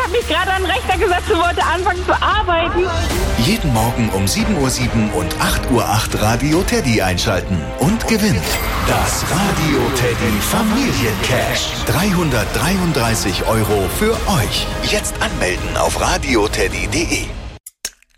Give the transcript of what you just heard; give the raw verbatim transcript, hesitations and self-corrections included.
habe mich gerade an den Rechner gesetzt und wollte anfangen zu arbeiten. Jeden Morgen um sieben Uhr sieben und acht Uhr acht Radio Teddy einschalten und gewinnen. Das Radio Teddy Familiencash. dreihundertdreiunddreißig Euro für euch. Jetzt anmelden auf radioteddy punkt de.